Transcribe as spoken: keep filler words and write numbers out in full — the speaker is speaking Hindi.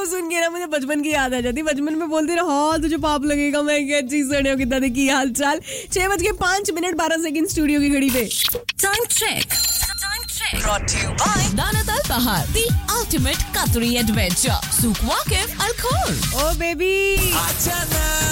को सुन के ना मुझे बचपन की याद आ जाती। बचपन में बोलती रहा हाँ तुझे पाप लगेगा, मैं क्या चीज सुने हो कितना देखी हाल चाल। छह बज के पांच मिनट बारह सेकंड स्टूडियो की घड़ी पे। Time check. Time check. Brought to you by Danat Al Bahar, the ultimate Qatari adventure. Souk Waqif Al Khor. O baby आजा ना